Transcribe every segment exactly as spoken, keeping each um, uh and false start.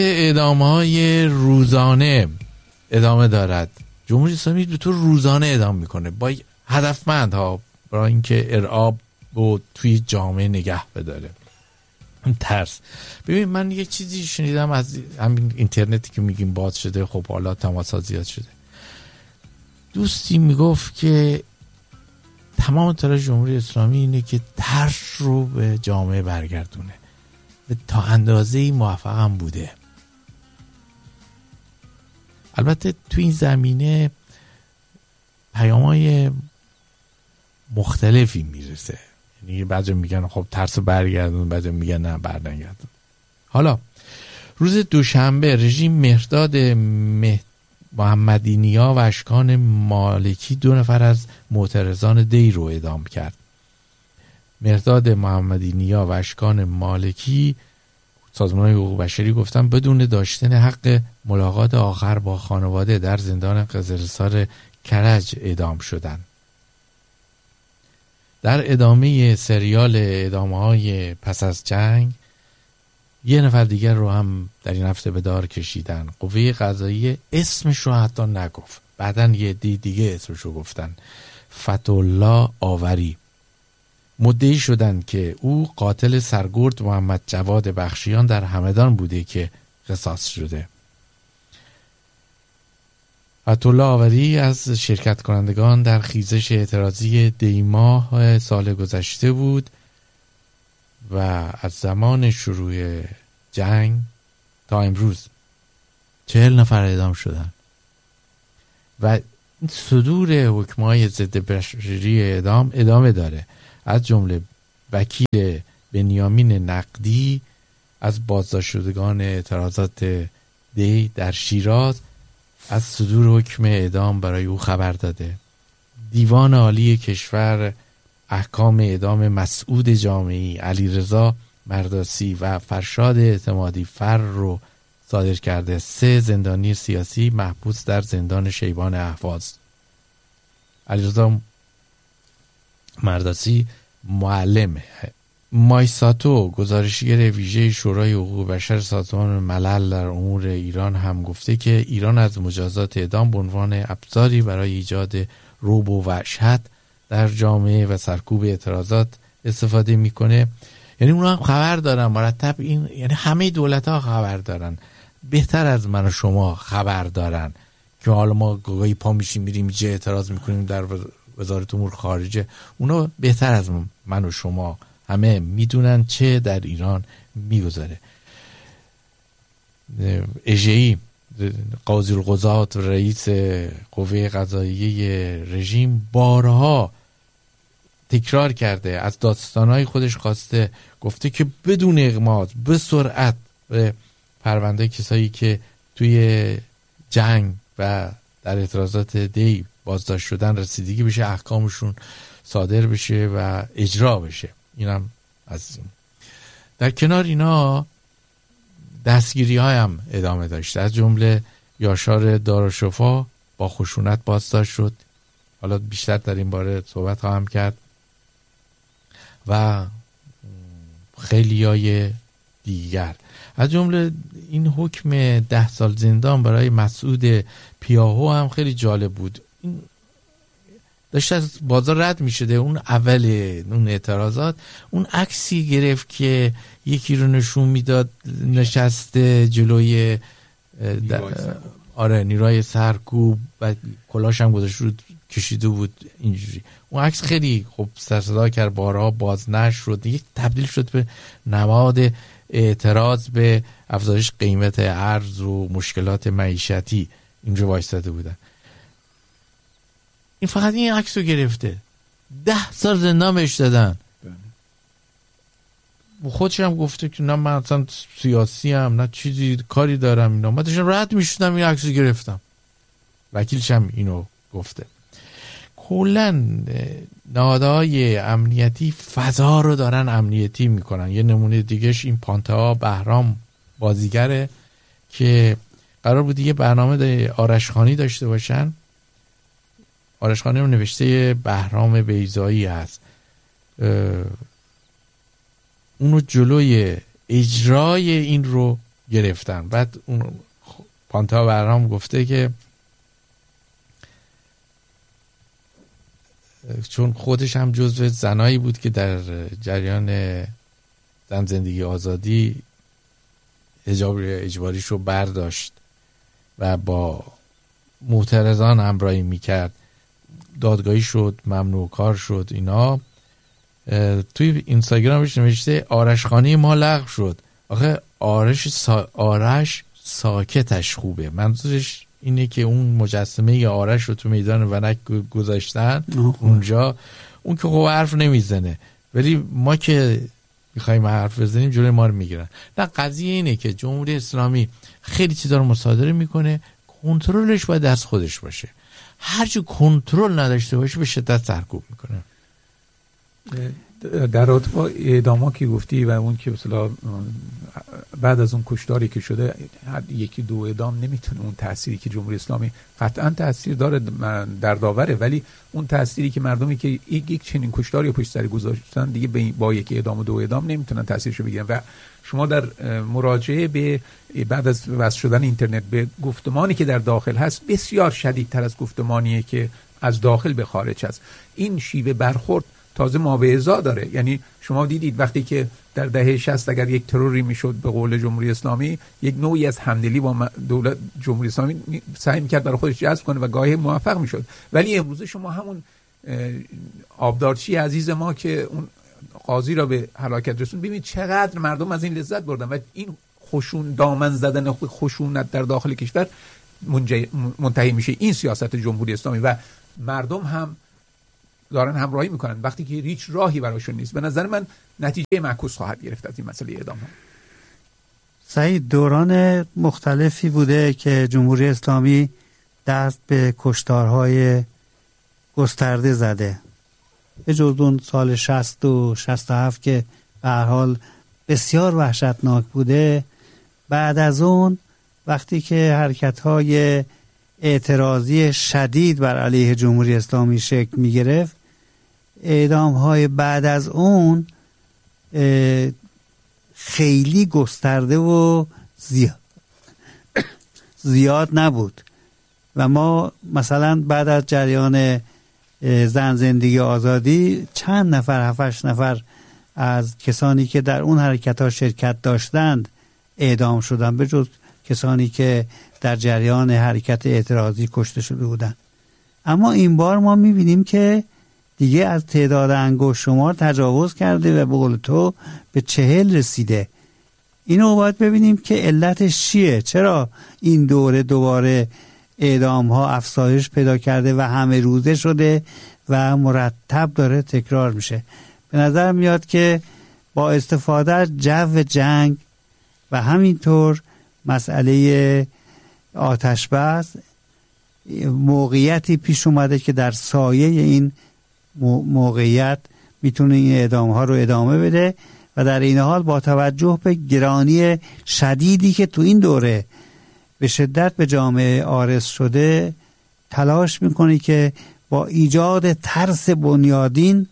اعدام‌های روزانه ادامه دارد. جمهوری اسلامی به طور روزانه اعدام میکنه با هدفمند ها، برای اینکه ارعاب رو توی جامعه نگه بداره. ترس. ببین من یک چیزی شنیدم از همین اینترنتی که میگیم باز شده، خب حالا تماسات زیاد شده. دوستی میگفت که تمام تلاش جمهوری اسلامی اینه که ترس رو به جامعه برگردونه و تا اندازه‌ای موفق هم بوده. البته تو این زمینه پیام‌های مختلفی میرسه، یعنی بعضی میگن خب ترس برگردون، بعضی میگن نه برنگردون. حالا روز دوشنبه رژیم مهرداد مه... محمدی نیا و اشکان مالکی دو نفر از معترضان دی رو اعدام کرد. مهرداد محمدی نیا و اشکان مالکی سازمان حقوق بشری گفتن بدون داشتن حق ملاقات آخر با خانواده در زندان قزلستان کرج اعدام شدند. در ادامه سریال اعدام‌های پس از جنگ یه نفر دیگر رو هم در این هفته به دار کشیدن. قوه قضاییه اسمش رو حتی نگفت، بعداً یه دی دیگه اسمش رو گفتن، فتح‌الله آوری. مدعی شدند که او قاتل سرگرد محمد جواد بخشیان در همدان بوده که قصاص شده. فتح‌الله آوری از شرکت کنندگان در خیزش اعتراضی دیماه سال گذشته بود و از زمان شروع جنگ تا امروز چهل نفر اعدام شدن و صدور حکم‌های ضد بشری اعدام ادامه داره. از جمله وکیل بنیامین نقدی از بازداشت شدگان اعتراضات دی در شیراز از صدور حکم اعدام برای او خبر داده. دیوان عالی کشور احکام اعدام مسعود جامعی، علیرضا مرداسی و فرشاد اعتمادی فر رو صادر کرده. سه زندانی سیاسی محبوس در زندان شیبان اهواز. علیرضا مرداسی معلمه. مایساتو گزارشگر ویژه شورای حقوق بشر سازمان ملل در امور ایران هم گفته که ایران از مجازات اعدام به عنوان ابزاری برای ایجاد رعب و وحشت در جامعه و سرکوب اعتراضات استفاده میکنه. یعنی اونا هم خبر دارن مرتب، این یعنی همه دولت ها خبر دارن، بهتر از من و شما خبر دارن که حالا ما گاهی پا میشیم میریم جه اعتراض میکنیم در وزارت امور خارجه. اونا بهتر از من و شما همه میدونن چه در ایران میگذره. اژه‌ای قاضی القضات رئیس قوه قضاییه رژیم بارها تکرار کرده، از داستانهای خودش خواسته، گفته که بدون اغماض به سرعت به پرونده کسایی که توی جنگ و در اعتراضات دی بازداشت شدن رسیدگی بشه، احکامشون صادر بشه و اجرا بشه. اینم از این. در کنار اینا دستگیری های هم ادامه داشته. از جمله یاشار دارالشفا با خشونت بازداشت شد. حالا بیشتر در این باره صحبت خواهم کرد. و خیلی های دیگر، از جمله این حکم ده سال زندان برای مسعود پیاهو هم خیلی جالب بود. این داشت از بازار رد می شده، اون اول اون اعتراضات اون عکسی گرفت که یکی رو نشون میداد نشسته جلوی آره نیروهای سرکوب و کلاش هم گذاشته بود کشیده بود اینجوری. اون عکس خیلی خوب سر صدا کرد، بارها بازنشر شد، یک تبدیل شد به نماد اعتراض به افزایش قیمت ارز و مشکلات معیشتی. اینجا وایستاده بودن. این فقط این عکس رو گرفته، ده سال زندان بهش دادن. خودش هم گفته که نه من اصلا سیاسی هم نه چیزی کاری دارم اینا، من داشتم رد میشدم این عکس رو گرفتم. وکیلش هم اینو گفته. کلا نهادهای امنیتی فضا رو دارن امنیتی میکنن. یه نمونه دیگهش این پانتا بهرام بازیگره که قرار بود یه برنامه آرشخانی داشته باشن. آرشخانی رو نوشته بهرام بیضایی هست. اونو جلوی اجرای این رو گرفتن. بعد اون پانتا برنامه گفته که چون خودش هم جزو زنایی بود که در جریان زن زندگی آزادی حجاب اجباریش رو برداشت و با معترضان همراهی میکرد، دادگاهی شد، ممنوع کار شد. اینا توی اینستاگرامش نوشته آرش خانه ما لغو شد. آخه آرش سا... آرش ساکتش خوبه، منظورش اینه که اون مجسمه آرش رو تو میدان ونک گذاشتن اونجا، اون که خب حرف نمیزنه، ولی ما که میخوایم حرف بزنیم جلوی ما رو میگیرن. نه، قضیه اینه که جمهوری اسلامی خیلی چیزا رو مصادره میکنه، کنترلش باید دست خودش باشه. هرچی کنترل نداشته باشه به شدت سرکوب میکنه. در رابطه با اعداما که گفتی و اون که مثلا بعد از اون کشتاری که شده یکی دو اعدام نمیتونه اون تأثیری که جمهوری اسلامی قطعا تأثیر داره در داوره، ولی اون تأثیری که مردمی که یک چنین کشتاری پشت سر گذاشتن دیگه با یک اعدام و دو اعدام نمیتونن تأثیرشو بگیرن. و شما در مراجعه به بعد از وصل شدن اینترنت به گفتمانی که در داخل هست بسیار شدیدتر از گفتمانیه که از داخل به خارج هست. این شیوه برخورد تازه مابعضا داره. یعنی شما دیدید وقتی که در دهه شصت اگر یک تروری میشد به قول جمهوری اسلامی، یک نوعی از همدلی با دولت جمهوری اسلامی سعی میکرد برای خودش جذب کنه و گاهی موفق میشد. ولی امروز شما همون آبدارچی عزیز ما که اون قاضی را به هلاکت رسوند، ببینید چقدر مردم از این لذت بردن و این خشون دامن زدن خشونت در داخل کشور منتهی میشه این سیاست جمهوری اسلامی و مردم هم دارن همراهی میکنن وقتی که هیچ راهی براشون نیست. به نظر من نتیجه معکوس خواهد گرفت از این مسئله اعدام ها. سعید، دوران مختلفی بوده که جمهوری اسلامی دست به کشتارهای گسترده زده، به جز اون سال شصت و شصت و هفت که به هر حال بسیار وحشتناک بوده. بعد از اون وقتی که حرکت‌های اعتراضی شدید بر علیه جمهوری اسلامی شکل می گرفت، اعدام‌های بعد از اون خیلی گسترده و زیاد زیاد نبود و ما مثلا بعد از جریان زن زندگی آزادی چند نفر هفتش نفر از کسانی که در اون حرکت‌ها شرکت داشتند اعدام شدند، به جز کسانی که در جریان حرکت اعتراضی کشته شده بودند. اما این بار ما می‌بینیم که دیگه از تعداد انگشت شمار تجاوز کرده و به قول تو به چهل رسیده. اینو باید ببینیم که علتش چیه، چرا این دوره دوباره اعدام ها افزایش پیدا کرده و همه روزه شده و مرتب داره تکرار میشه. به نظر میاد که با استفاده از جو جنگ و همینطور مسئله آتش بس موقعیتی پیش اومده که در سایه این موقعیت میتونه این اعدام ها رو ادامه بده و در این حال با توجه به گرانی شدیدی که تو این دوره به شدت به جامعه عارض شده تلاش میکنه که با ایجاد ترس بنیادین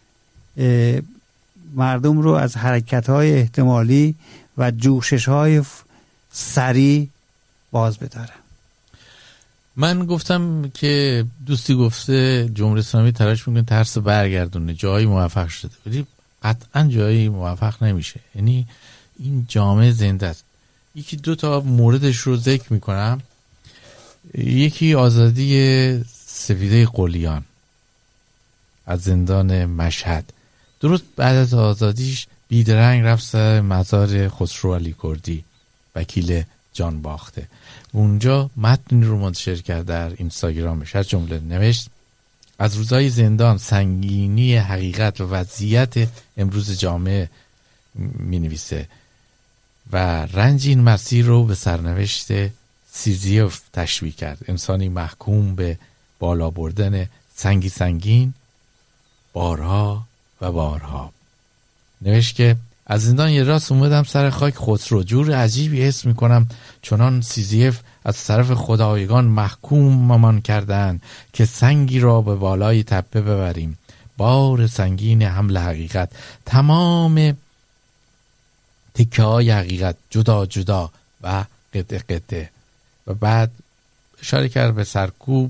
مردم رو از حرکت‌های احتمالی و جوشش‌های سریع باز بداره. من گفتم که دوستی گفته جمهوری اسلامی تلاش میکنه ترس برگردونه، جایی موفق شده ولی قطعا جایی موفق نمیشه. یعنی این جامعه زنده است. یکی دو تا موردش رو ذکر میکنم. یکی آزادی سفیده قلیان از زندان مشهد. درست بعد از آزادیش بیدرنگ رفت سر مزار خسرو علی کردی وکیل جان باخته. اونجا متن رو منتشر کرد در اینستاگرامش، از جمله نوشت از روزهای زندان سنگینی حقیقت و وضعیت امروز جامعه می نویسه و رنج این مسیر رو به سرنوشت سیزیف تشبیه کرد، انسانی محکوم به بالا بردن سنگی سنگین بارها و بارها. نوشت که از زندان یه راست اومدم سر خاک خسرو، جور عجیبی حس میکنم چنان سیزیف از طرف خدایگان محکوم ممان کردن که سنگی را به بالای تپه ببریم، بار سنگین حمل حقیقت، تمام تکه های حقیقت جدا جدا و قطعه قطعه. و بعد اشاره کرد به سرکوب،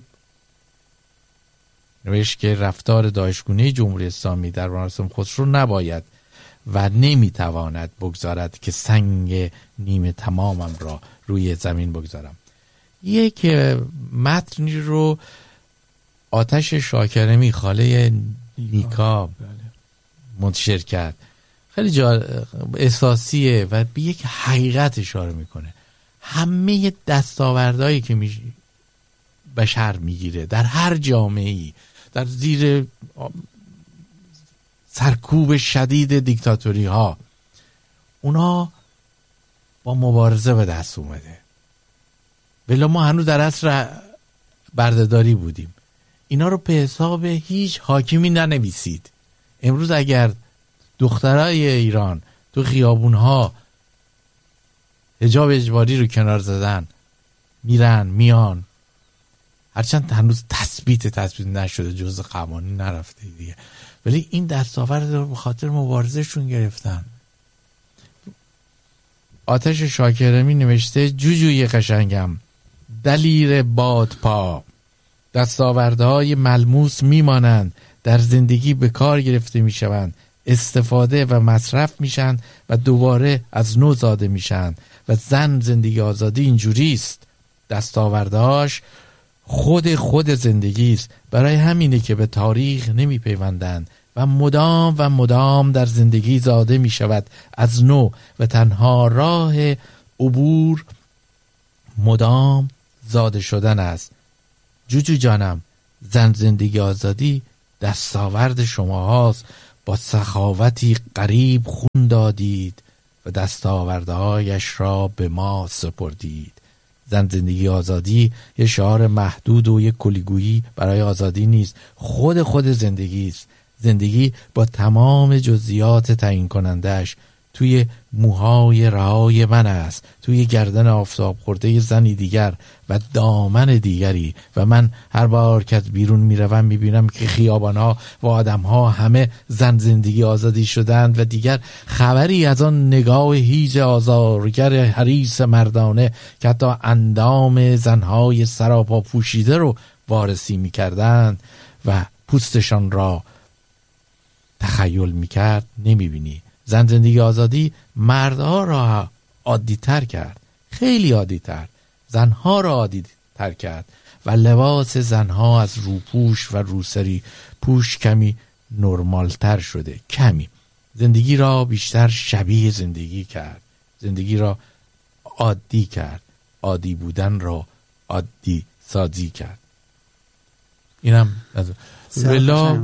نوشت که رفتار داعشگونه جمهوری اسلامی در مراسم خسرو نباید و نمیتواند بگذارد که سنگ نیمه تمامم را روی زمین بگذارم. یک متنی رو آتش شاکرمی خاله نیکا منتشر کرد، خیلی جا احساسیه و به یک حقیقت اشاره میکنه. همه دستاوردهایی که می بشر میگیره در هر جامعه‌ای در زیر سرکوب شدید دیکتاتوری ها، اونا با مبارزه به دست اومده. بلا ما هنوز در عصر بردهداری بودیم. اینا رو به حساب هیچ حاکمی ننویسید. امروز اگر دخترای ایران تو خیابونها حجاب اجباری رو کنار زدن، میرن میان، هرچند هنوز تثبیت تثبیت نشده، جزء قوانین نرفته دیگه، ولی این دستاورد رو به خاطر مبارزهشون گرفتن. آتش شاکرمی نوشته جوجوی قشنگم، دلیر بادپا، دستاوردهای ملموس میمانند، در زندگی به کار گرفته میشوند، استفاده و مصرف میشن و دوباره از نو زاده میشن. و زن زندگی آزادی اینجوری است، دستاوردهاش خود خود زندگی است. برای همینه که به تاریخ نمی پیوندند و مدام و مدام در زندگی زاده می شود از نو و تنها راه عبور مدام زاده شدن است. جوجو جانم، زن زندگی آزادی دستاورد شما هاست. با سخاوتی قریب خون دادید و دستاوردهایش را به ما سپردید. زن زندگی آزادی یه شعار محدود و یه کلیگویی برای آزادی نیست، خود خود زندگی است. زندگی با تمام جزئیات تعیین کنندش توی موهای رهای من است، توی گردن آفتاب خورده زنی دیگر و دامن دیگری. و من هر بار که از بیرون میروم میبینم که خیابانها و آدمها همه زن زندگی آزادی شدند و دیگر خبری از آن نگاه هیج آزارگر حریص مردانه که حتی اندام زنهای سراپا پوشیده رو وارسی میکردند و پوستشان را تخیل میکرد نمیبینی. زن زندگی آزادی مردها را عادی تر کرد، خیلی عادی تر. زنها را عادی تر کرد و لباس زنها از روپوش و روسری پوش کمی نرمال تر شده. کمی زندگی را بیشتر شبیه زندگی کرد، زندگی را عادی کرد، عادی بودن را عادی سازی کرد. اینم ولی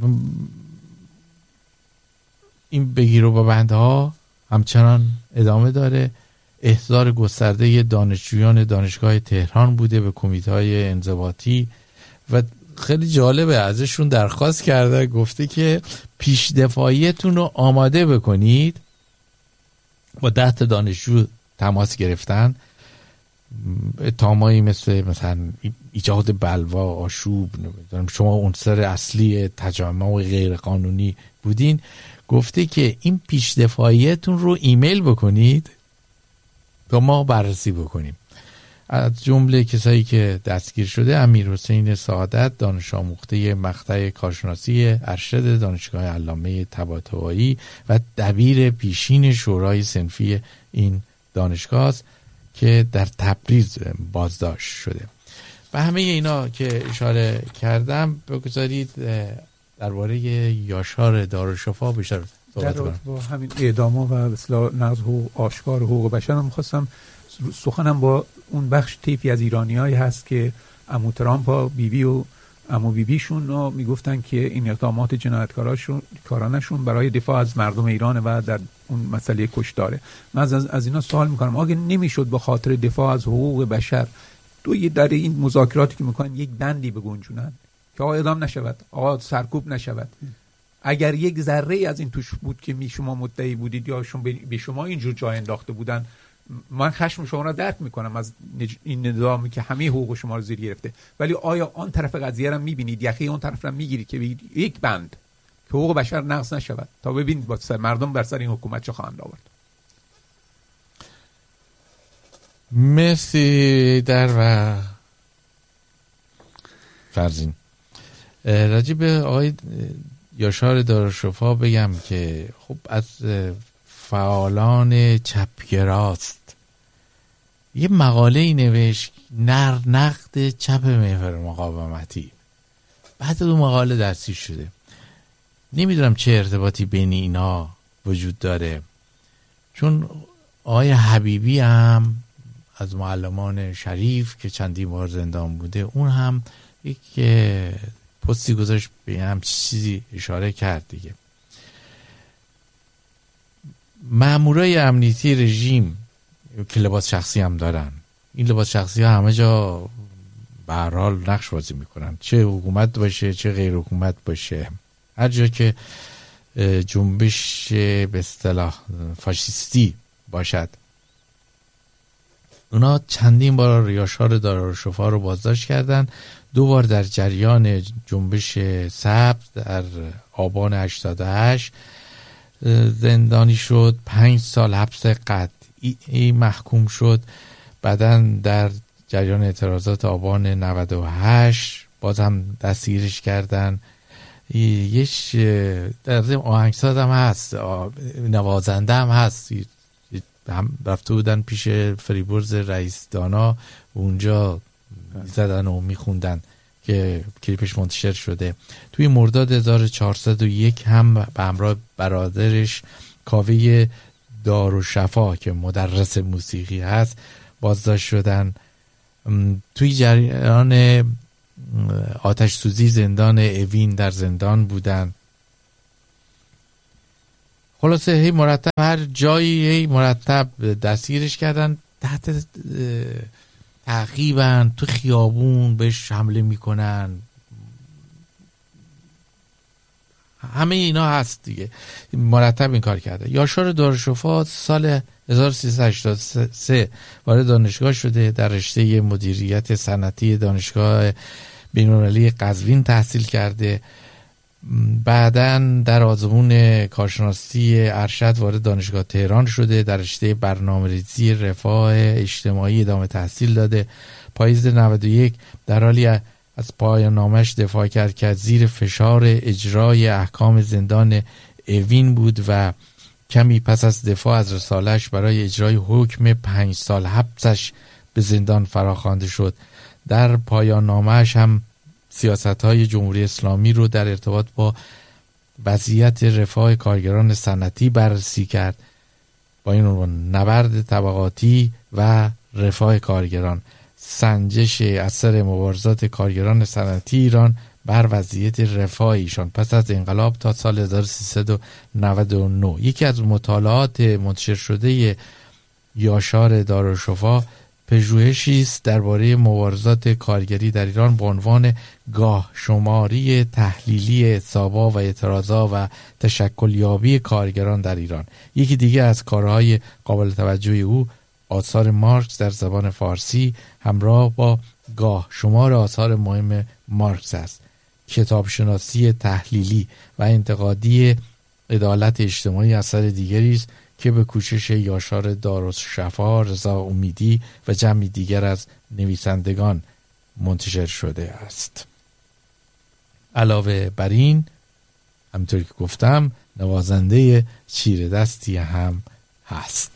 این بگیر و ببندها همچنان ادامه داره. احضار گسترده دانشجویان دانشگاه تهران بوده به کمیته‌های انضباطی و خیلی جالبه، ازشون درخواست کرده، گفته که پیش دفاعیتون رو آماده بکنید. با ده تا دانشجو تماس گرفتن، اتهامایی مثل مثلا ایجاد بلوا، آشوب، شما عنصر اصلی تجمع غیر قانونی بودین. گفته که این پیش دفاعیتون رو ایمیل بکنید تا ما بررسی بکنیم. از جمله کسایی که دستگیر شده امیر حسین سعادت، دانش آموخته مقطع کارشناسی ارشد دانشگاه علامه طباطبایی و دبیر پیشین شورای صنفی این دانشگاه است که در تبریز بازداشت شده. و همه اینا که اشاره کردم بگذارید درباره یاشار دارالشفا بیشتر صحبت کنم. با همین اعداما و اصلاح نقض حقوق آشکار حقوق بشر هم می‌خواستم سخنم با اون بخش طیفی از ایرانیایی هست که عمو ترامپ بیبی و عمو بیبیشون رو میگفتن که این اقدامات جنایتکاراشون کارانشون برای دفاع از مردم ایران و در اون مسئله کشتاره. من از از اینا سوال میکنم، آگه نمیشد به خاطر دفاع از حقوق بشر تو در این مذاکراتی که میکنن یک بندی بگنجونن که آقا اعدام نشود، آقا سرکوب نشود؟ اگر یک ذره از این توش بود که می شما مدعی بودید یا شما به شما اینجور جای انداخته بودن، من خشم شما را درک میکنم از این نظامی که همه حقوق شما رو زیر گرفته. ولی آیا آن طرف قضیه را میبینید، یخی اون طرف را میگیرید که یک بند که حقوق بشر نقض نشود تا ببینید با مردم بر سر این حکومت چه خواهند آورد؟ مرسی در و فرزین. راجع به آقای یاشار دارالشفا بگم که خب از فعالان چپگراست، یه مقاله ای نوشت نر نقد چپ محور مقاومتی، بعد اون مقاله درسی شده. نمیدونم چه ارتباطی بین اینا وجود داره، چون آقای حبیبی هم از معلمان شریف که چندین بار زندان بوده، اون هم یک پستی گذاشت به هم چیزی اشاره کرد دیگه. مامورای امنیتی رژیم که لباس شخصی هم دارن، این لباس شخصی ها همه جا به هر حال نقش بازی میکنن، چه حکومت باشه چه غیر حکومت باشه، هر جا که جنبش به اصطلاح فاشیستی باشد. اونا چندین بار یاشار دارالشفا رو بازداشت کردن. دو بار در جریان جنبش سبز در آبان هشتاد و هشت زندانی شد، پنج سال حبس قطعی محکوم شد. بعداً در جریان اعتراضات آبان نود و هشت باز هم دستگیرش کردن. یش در آهنگساز هم هست، نوازنده هم هست، هم رفته بودن پیش فریبرز رئیس دانا، اونجا زدن و میخوندن که کلیپش منتشر شده. توی مرداد هزار و چهارصد و یک هم به همراه برادرش کاوه دارالشفا که مدرس موسیقی هست بازداشت شدن. توی جریان آتش سوزی زندان اوین در زندان بودن. خلاصه هی مرتب هر جایی هی مرتب دستگیرش کردن، تحت تعقیبن، تو خیابون بهش حمله میکنن، همه اینا هست دیگه، مرتب این کار کرده. یاشار دارالشفا سال هزار و سیصد و هشتاد و سه وارد دانشگاه شده، در رشته مدیریت صنعتی دانشگاه بین‌المللی قزوین تحصیل کرده. بعداً در آزمون کارشناسی ارشد وارد دانشگاه تهران شده، در رشته برنامه‌ریزی رفاه اجتماعی ادامه تحصیل داده. پاییز نود و یک در حالی از پایان نامش دفاع کرد که زیر فشار اجرای احکام زندان اوین بود و کمی پس از دفاع از رساله‌اش برای اجرای حکم پنج سال حبسش به زندان فراخوانده شد. در پایان نامش هم سیاست‌های جمهوری اسلامی رو در ارتباط با وضعیت رفاه کارگران صنعتی بررسی کرد، با این عنوان نبرد طبقاتی و رفاه کارگران، سنجش اثر مبارزات کارگران صنعتی ایران بر وضعیت رفاه ایشان پس از انقلاب تا سال هزار و سیصد و نود و نه. یکی از مطالعات منتشر شده یاشار دارالشفا پژوهشی است درباره مبارزات کارگری در ایران با عنوان گاه شماری تحلیلی اعتصاب‌ها و اعتراضات و تشکلیابی کارگران در ایران. یکی دیگه از کارهای قابل توجه او آثار مارکس در زبان فارسی همراه با گاه شمار آثار مهم مارکس است. کتابشناسی تحلیلی و انتقادی عدالت اجتماعی اثر دیگری است که به کوشش یاشار دارالشفا، رضا امیدی و جمعی دیگر از نویسندگان منتشر شده است. علاوه بر این، همونطور که گفتم، نوازنده چیره دستی هم هست.